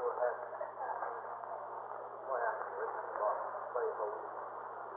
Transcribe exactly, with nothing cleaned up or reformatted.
说他，我想你们什么背后。